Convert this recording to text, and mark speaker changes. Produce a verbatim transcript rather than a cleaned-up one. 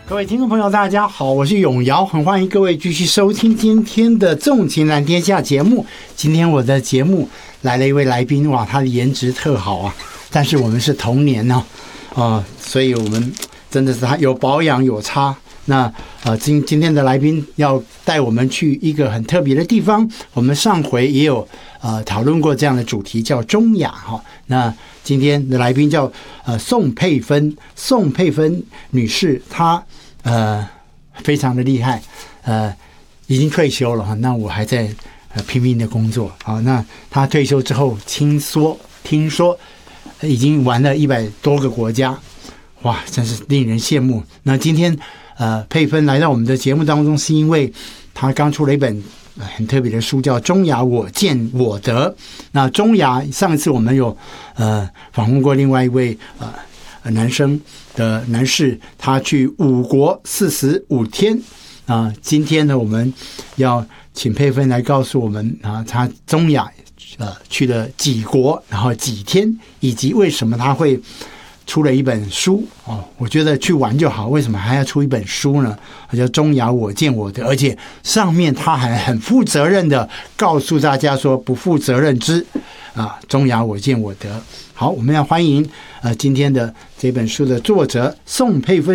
Speaker 1: 各位听众朋友大家好，我是永尧，很欢迎各位继续收听今天的纵情蓝天下节目。今天我的节目来了一位来宾，哇，他的颜值特好啊，但是我们是同年呢、哦，啊、呃，所以我们真的是他有保养有差。那呃，今今天的来宾要带我们去一个很特别的地方，我们上回也有呃讨论过这样的主题，叫中亚哈、哦。那今天的来宾叫呃宋佩芬，宋佩芬女士，她呃非常的厉害，呃已经退休了哈。那我还在呃拼命的工作啊。那她退休之后，听说听说已经玩了一百多个国家，哇，真是令人羡慕。那今天。呃，佩芬来到我们的节目当中，是因为他刚出了一本很特别的书，叫《中亚我见我得》。那中亚上一次我们有呃访问过另外一位呃男生的男士，他去五国四十五天啊、呃。今天呢，我们要请佩芬来告诉我们啊，他中亚呃去了几国，然后几天，以及为什么他会。出了一本书哦，我觉得去玩就好，为什么还要出一本书呢？叫《中亚我见我得》，而且上面他还很负责任的告诉大家说，不负责任之啊，中亚我见我得。好，我们要欢迎呃今天的这本书的作者宋佩芬。